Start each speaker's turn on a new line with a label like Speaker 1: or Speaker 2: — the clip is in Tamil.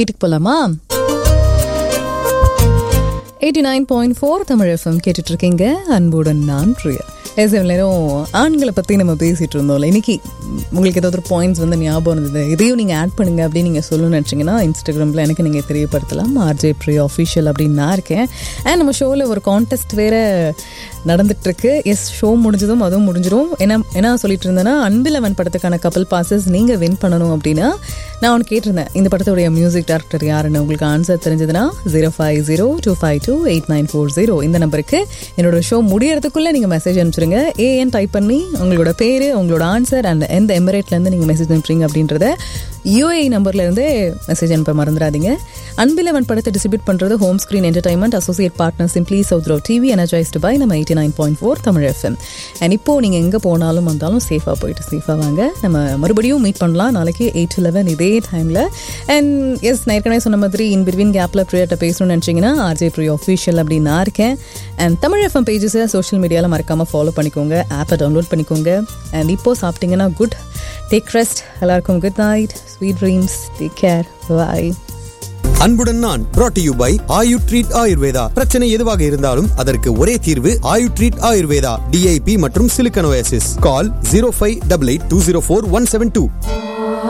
Speaker 1: வீட்டுக்கு போலாமா? 89.4 தமிழ் FM கேட்டுட்டு இருக்கீங்க. அன்புடன் நான் பிரியா. நேரம் ஆண்களை பற்றி நம்ம பேசிகிட்டு இருந்தோம்ல. இன்னைக்கு உங்களுக்கு ஏதாவது ஒரு பாயிண்ட்ஸ் வந்து ஞாபகம் இருந்தது, இதையும் நீங்கள் ஆட் பண்ணுங்க அப்படின்னு நீங்கள் சொல்லணும்னு நினச்சிங்கன்னா இன்ஸ்டாகிராமில் எனக்கு நீங்கள் தெரியப்படுத்தலாம். ஆர்ஜே பிரியா ஆஃபிஷியல் அப்படின்னு நான் இருக்கேன். அண்ட் நம்ம ஷோவில் ஒரு கான்டெஸ்ட் வேறு நடந்துகிட்ருக்கு. எஸ், ஷோ முடிஞ்சதும் அதுவும் முடிஞ்சிடும். என்ன சொல்லிட்டு இருந்தேன்னா, அன்பிலவன் படத்துக்கான கப்பல் பாசஸ் நீங்கள் வின் பண்ணணும் அப்படின்னா நான் ஒன்று கேட்டிருந்தேன், இந்த படத்துடைய மியூசிக் டைரக்டர் யாருன்னு. உங்களுக்கு ஆன்சர் தெரிஞ்சதுன்னா 0502528940 இந்த நம்பருக்கு என்னோட ஷோ முடியறதுக்குள்ளே நீங்கள் மெசேஜ் அனுப்பிச்சிருங்க. ஏஎன் டைப் பண்ணி உங்களோட பேர், உங்களோட ஆன்சர் அண்ட் எந்த எமிரேட்லேருந்து நீங்கள் மெசேஜ் அனுப்புறீங்க அப்படின்றத UAE நம்பர்லேருந்தே மெசேஜ் அனுப்ப மறந்துடாதீங்க. அன்பிலவன் படத்தை டிஸ்ட்ரிபியூட் பண்ணுறது home screen entertainment, associate partner simply south row TV, energised by நம்ம 89.4 தமிழ் FM. அண்ட் இப்போது நீங்கள் எங்கே போனாலும் வந்தாலும் சேஃபாக போயிட்டு சேஃபாக வாங்க. நம்ம மறுபடியும் மீட் பண்ணலாம் நாளைக்கு 8 to 11 இதே டைமில். அண்ட் எஸ், நான் ஏற்கனவே சொன்ன மாதிரி இன் பிட்வீன் கேப்பில் ப்ரியாட்ட பேசணும்னு நினச்சிங்கன்னா ஆர்ஜே ப்ரியா ஆஃபிஷியல் அப்படின்னு நான் இருக்கேன். அண்ட் தமிழ் FM பேஜஸை சோஷியல் மீடியாவில் மறக்காமல் ஃபாலோ பண்ணிக்கோங்க, ஆப்பை டவுன்லோட் பண்ணிக்கோங்க. அண்ட் இப்போது சாப்பிட்டீங்கன்னா குட், டேக் ரெஸ்ட். எல்லாருக்கும் good night, sweet dreams, take care, பாய்.
Speaker 2: அன்புடன் நான் brought to you by Ayu treat Ayurveda. பிரச்சனை எதுவாக இருந்தாலும் அதற்கு ஒரே தீர்வு ஆயு ட்ரீட் ஆயுர்வேதா. DIP மற்றும் சிலிக்கன் ஓஎஸ்எஸ். கால் 0588204172.